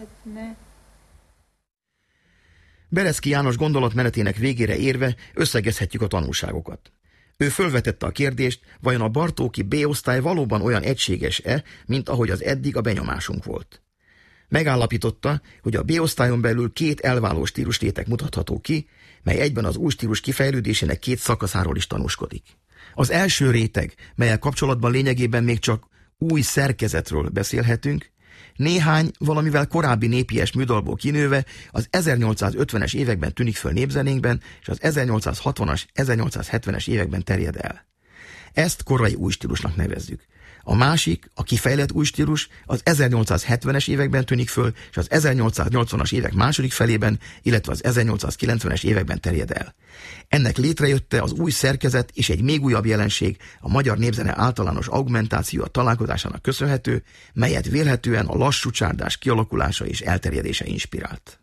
lehetne. Bereszki János gondolatmenetének végére érve összegezhetjük a tanulságokat. Ő fölvetette a kérdést, vajon a Bartóki B-osztály valóban olyan egységes-e, mint ahogy az eddig a benyomásunk volt. Megállapította, hogy a B-osztályon belül két elváló stílusréteg mutatható ki, mely egyben az új stílus kifejlődésének két szakaszáról is tanúskodik. Az első réteg, melyel kapcsolatban lényegében még csak új szerkezetről beszélhetünk, néhány valamivel korábbi népies műdalból kinőve az 1850-es években tűnik föl népzenénkben, és az 1860-as, 1870-es években terjed el. Ezt korai új stílusnak nevezzük. A másik, a kifejlett új stílus az 1870-es években tűnik föl, és az 1880-as évek második felében, illetve az 1890-es években terjed el. Ennek létrejötte az új szerkezet és egy még újabb jelenség, a magyar népzene általános augmentáció találkozásának köszönhető, melyet vélhetően a lassú csárdás kialakulása és elterjedése inspirált.